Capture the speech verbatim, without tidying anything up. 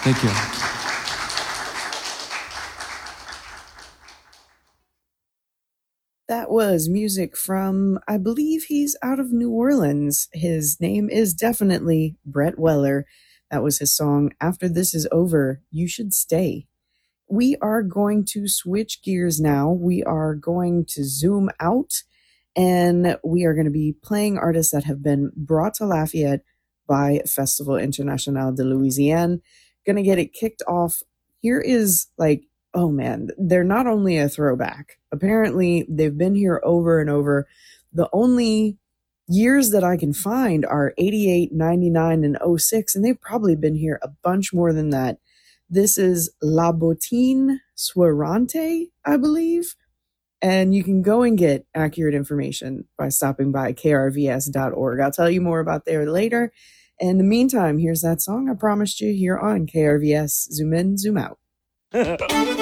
Thank you. That was music from, I believe he's out of New Orleans. His name is definitely Brett Weller. That was his song, After This Is Over, You Should Stay. We are going to switch gears now. We are going to zoom out, and we are going to be playing artists that have been brought to Lafayette by Festival International de Louisiane. Going to get it kicked off. Here is like, oh man, they're not only a throwback. Apparently, they've been here over and over. The only years that I can find are eighty-eight, ninety-nine, and oh six, and they've probably been here a bunch more than that. This is La Bottine Soirante, I believe. And you can go and get accurate information by stopping by K R V S dot org. I'll tell you more about there later. In the meantime, here's that song I promised you here on K R V S. Zoom in, zoom out.